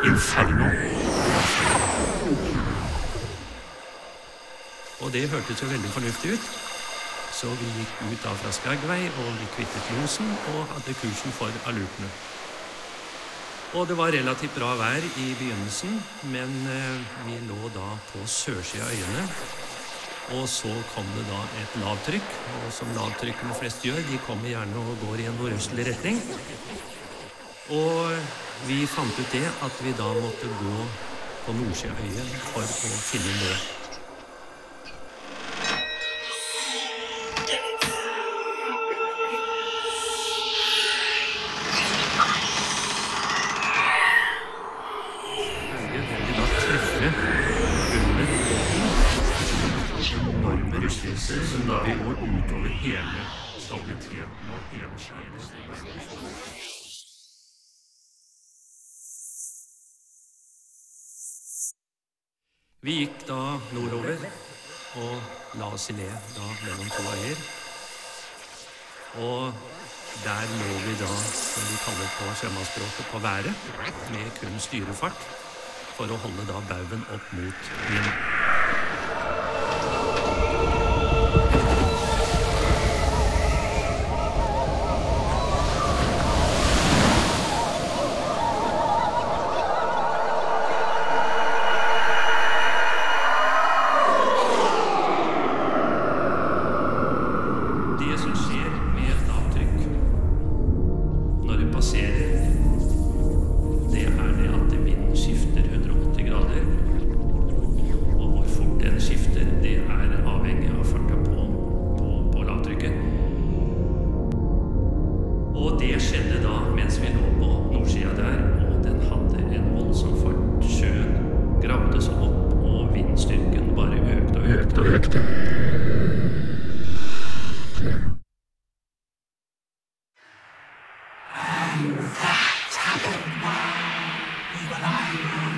Inferno. Og det hørtes jo veldig fornuftig ut. Så vi gikk ut da fra Skagvei, og vi kvittet losen og hadde kursen for Alutene. Og det var relativt bra vær i begynnelsen, men vi lå da på sørsiden av øyene. Og så kom det da et lavtrykk, og som lavtrykkene flest gjør, de kommer gjerne og går i en nordøstlig retning. Og vi fant ut det at vi da måtte gå på nordsiden av øyen for å finne en død. Som da vi går utover hele stabiliteten og hele skjelen. Vi gikk da nordover og la oss ned da mellom to øyer. Og der lå vi da, som vi kaller på sjømannsspråket, på været, med kun styrefart, for å holde da baugen opp mot vind. That happened. We will